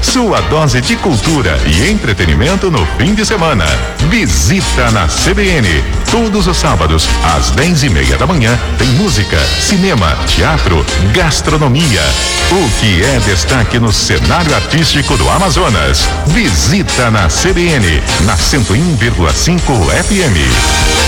Sua dose de cultura e entretenimento no fim de semana. Visita na CBN. Todos os sábados, às 10:30 da manhã, tem música, cinema, teatro, gastronomia. O que é destaque no cenário artístico do Amazonas. Visita na CBN, na 101,5 FM.